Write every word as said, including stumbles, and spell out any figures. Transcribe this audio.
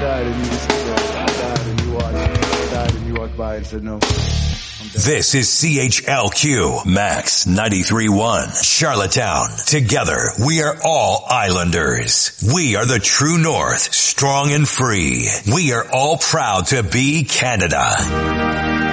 died and you just I died and you watched. I died and you walked by and said no. This is C H L Q Max ninety-three point one Charlottetown. Together, we are all Islanders. We are the true north, strong and free. We are all proud to be Canada.